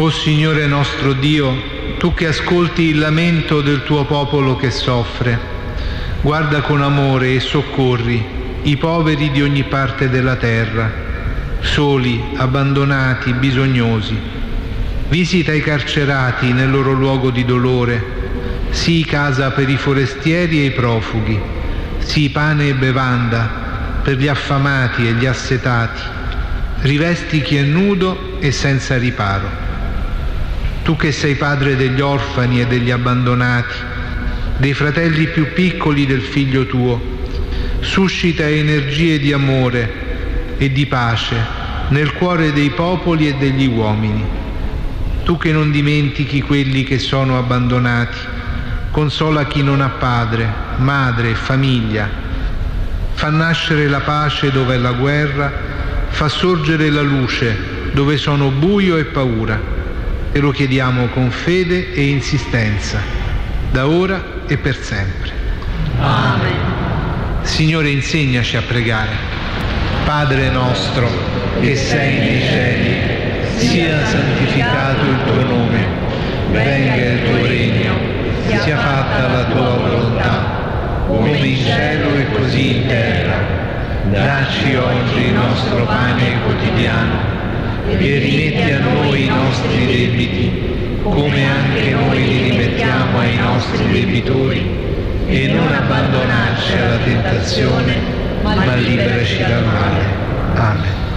O Signore nostro Dio, Tu che ascolti il lamento del Tuo popolo che soffre, guarda con amore e soccorri i poveri di ogni parte della terra, soli, abbandonati, bisognosi. Visita i carcerati nel loro luogo di dolore, sii casa per i forestieri e i profughi, sii pane e bevanda per gli affamati e gli assetati, rivesti chi è nudo e senza riparo. Tu che sei padre degli orfani e degli abbandonati, dei fratelli più piccoli del Figlio Tuo, suscita energie di amore e di pace nel cuore dei popoli e degli uomini. Tu che non dimentichi quelli che sono abbandonati, consola chi non ha padre, madre e famiglia, fa nascere la pace dove è la guerra, fa sorgere la luce dove sono buio e paura. Te lo chiediamo con fede e insistenza, da ora e per sempre. Amen. Signore, insegnaci a pregare. Padre nostro, che sei nei cieli, sia santificato il tuo nome, venga il tuo regno, sia fatta la tua volontà, come in cielo e così in terra. Dacci oggi il nostro pane quotidiano e rimetti a noi i nostri debiti, come anche noi li rimettiamo ai nostri debitori, e non abbandonarci alla tentazione, ma liberaci dal male. Amen.